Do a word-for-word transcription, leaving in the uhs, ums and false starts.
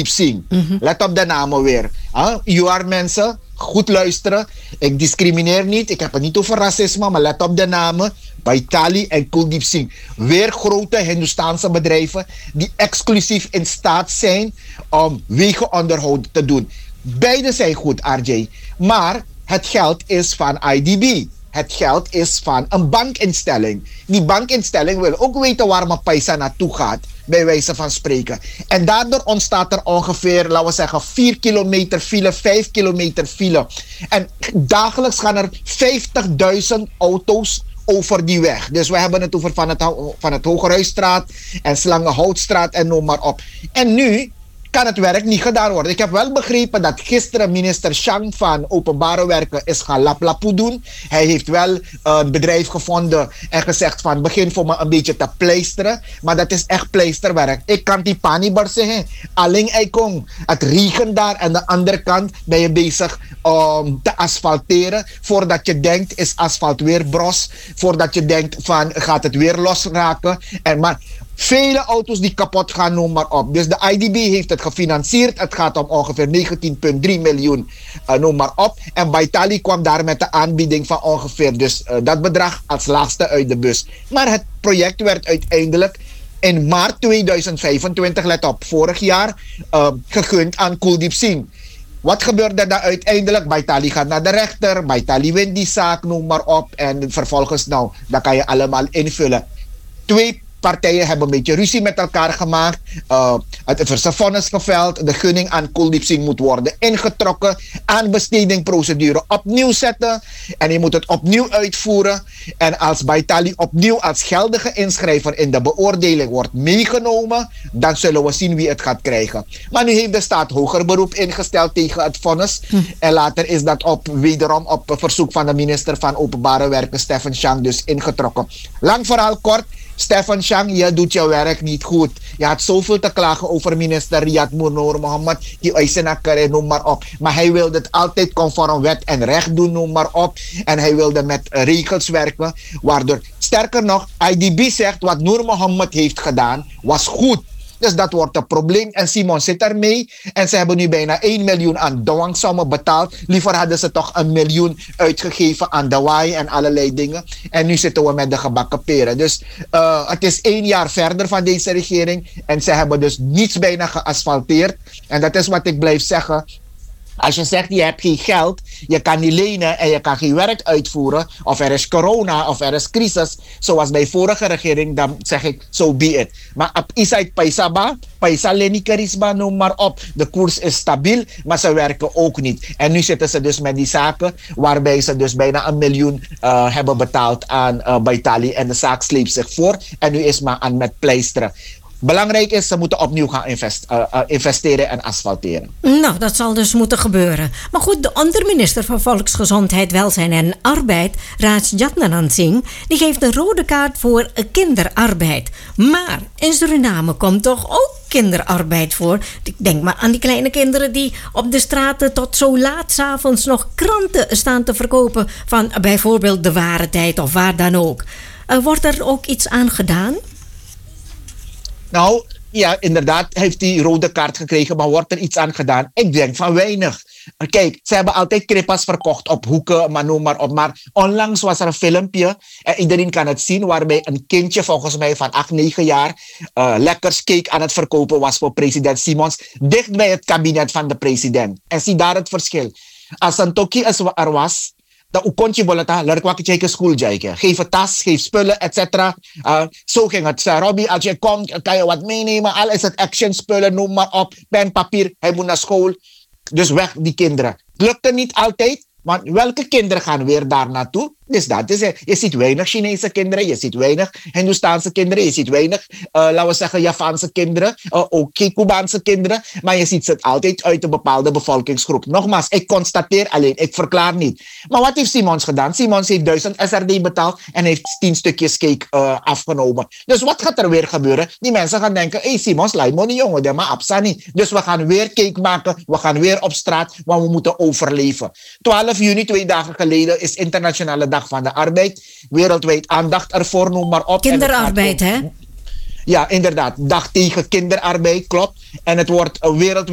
Kuldeep Singh. Mm-hmm. Let op de namen weer. Huh? U R mensen, goed luisteren. Ik discrimineer niet. Ik heb het niet over racisme, maar let op de namen. Baitali en Kuldeep Singh. Weer grote Hindoestaanse bedrijven die exclusief in staat zijn om wegenonderhoud te doen. Beide zijn goed, R J. Maar het geld is van I D B. Het geld is van een bankinstelling. Die bankinstelling wil ook weten waar mijn paisa naartoe gaat, bij wijze van spreken. En daardoor ontstaat er ongeveer, laten we zeggen, vier kilometer file, vijf kilometer file. En dagelijks gaan er vijftigduizend auto's over die weg. Dus we hebben het over van het, van het Hogerhuisstraat en Slangenhoutstraat en noem maar op. En nu kan het werk niet gedaan worden. Ik heb wel begrepen dat gisteren minister Chang van Openbare Werken is gaan laplapoe doen. Hij heeft wel een bedrijf gevonden en gezegd van begin voor me een beetje te pleisteren. Maar dat is echt pleisterwerk. Ik kan die panibar zeggen. Alleen Eikong. Het regent daar. En aan de andere kant ben je bezig om te asfalteren. Voordat je denkt is asfalt weer bros. Voordat je denkt van gaat het weer losraken. En maar vele auto's die kapot gaan, noem maar op. Dus de I D B heeft het gefinancierd. Het gaat om ongeveer negentien komma drie miljoen, uh, noem maar op. En Baitali kwam daar met de aanbieding van ongeveer dus, uh, dat bedrag als laagste uit de bus. Maar het project werd uiteindelijk in maart tweeduizend vijfentwintig, let op, vorig jaar, uh, gegund aan Kuldeep Singh. Wat gebeurde daar uiteindelijk? Baitali gaat naar de rechter. Baitali wint die zaak, noem maar op. En vervolgens, nou, dat kan je allemaal invullen. Twee partijen hebben een beetje ruzie met elkaar gemaakt. Uh, het is een vonnis geveld. De gunning aan Kuldeep Singh moet worden ingetrokken. Aanbestedingprocedure opnieuw zetten. En je moet het opnieuw uitvoeren. En als Baitali opnieuw als geldige inschrijver in de beoordeling wordt meegenomen, dan zullen we zien wie het gaat krijgen. Maar nu heeft de staat hoger beroep ingesteld tegen het vonnis. Hm. En later is dat op, wederom op verzoek van de minister van Openbare Werken, Stefan Chang, dus ingetrokken. Lang verhaal kort. Stefan Chang, je doet je werk niet goed. Je had zoveel te klagen over minister Riyad Noor Mohammed, die Eisenaker, noem maar op. Maar hij wilde het altijd conform wet en recht doen, noem maar op. En hij wilde met regels werken, waardoor, sterker nog, I D B zegt wat Noor Mohammed heeft gedaan, was goed. Dus dat wordt een probleem. En Simon zit ermee. En ze hebben nu bijna één miljoen aan dwangsommen betaald. Liever hadden ze toch een miljoen uitgegeven aan Dawai en allerlei dingen. En nu zitten we met de gebakken peren. Dus uh, het is één jaar verder van deze regering. En ze hebben dus niets bijna geasfalteerd. En dat is wat ik blijf zeggen. Als je zegt je hebt geen geld, je kan niet lenen en je kan geen werk uitvoeren, of er is corona of er is crisis, zoals bij vorige regering, dan zeg ik, so be it. Maar op Isait Paisaba, Paisa Leni Karisma, noem maar op. De koers is stabiel, maar ze werken ook niet. En nu zitten ze dus met die zaken, waarbij ze dus bijna een miljoen uh, hebben betaald aan uh, Baitali en de zaak sleept zich voor. En nu is maar aan met pleisteren. Belangrijk is, ze moeten opnieuw gaan invest, uh, uh, investeren en asfalteren. Nou, dat zal dus moeten gebeuren. Maar goed, de andere minister van Volksgezondheid, Welzijn en Arbeid, Raj Jatnanan Singh, die geeft een rode kaart voor kinderarbeid. Maar in Suriname komt toch ook kinderarbeid voor? Ik denk maar aan die kleine kinderen die op de straten tot zo laat 's avonds nog kranten staan te verkopen van bijvoorbeeld De Ware Tijd of waar dan ook. Uh, wordt er ook iets aan gedaan? Nou, ja, inderdaad heeft hij rode kaart gekregen, maar wordt er iets aan gedaan? Ik denk van weinig. Kijk, ze hebben altijd krippas verkocht op hoeken, maar noem maar op. Maar onlangs was er een filmpje, en iedereen kan het zien, waarbij een kindje, volgens mij van acht, negen jaar, uh, lekkers cake aan het verkopen was voor president Simons, dicht bij het kabinet van de president. En zie daar het verschil. Als een toki er was, dan kon je boleta, laat ik wat je school kijken. Geef een tas, geef spullen, et cetera. Uh, zo ging het. Uh, Robbie, als je komt, kan je wat meenemen. Al is het action spullen, noem maar op. Pen, papier, hij moet naar school. Dus weg die kinderen. Het lukte niet altijd, want welke kinderen gaan weer daar naartoe? Dus dat is het. Je ziet weinig Chinese kinderen, je ziet weinig Hindoestaanse kinderen, je ziet weinig, uh, laten we zeggen, Javaanse kinderen, uh, ook Cubaanse kinderen, maar je ziet ze altijd uit een bepaalde bevolkingsgroep. Nogmaals, ik constateer alleen, ik verklaar niet. Maar wat heeft Simons gedaan? Simons heeft duizend S R D betaald en heeft tien stukjes cake uh, afgenomen. Dus wat gaat er weer gebeuren? Die mensen gaan denken, hé hey, Simons, laat me niet jongen, de maar absani. Dus we gaan weer cake maken, we gaan weer op straat, want we moeten overleven. twaalf juni, twee dagen geleden, is Internationale Dag van de Arbeid. Wereldwijd aandacht ervoor, noem maar op. Kinderarbeid, hè? Ja, inderdaad. Dag tegen kinderarbeid, klopt. En het wordt wereldwijd